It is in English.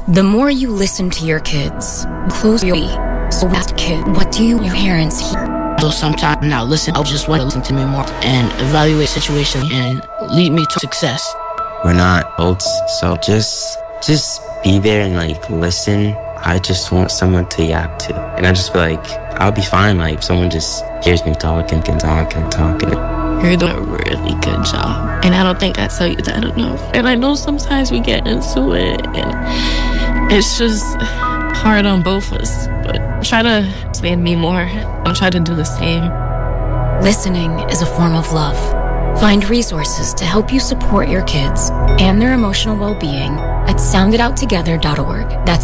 The more you listen to your kids, the closer you'll be. So ask kid, what do your parents hear? So sometimes when I listen, I'll just want to listen to me more and evaluate situation and lead me to success. We're not adults, so just be there and like listen. I just want someone to yap to. And I just feel like I'll be fine like if someone just hears me talking. You're doing a really good job. And I don't think I tell you that enough. And I know sometimes we get into it and it's just hard on both of us. But try to expand me more and try to do the same. Listening is a form of love. Find resources to help you support your kids and their emotional well-being at soundedouttogether.org. That's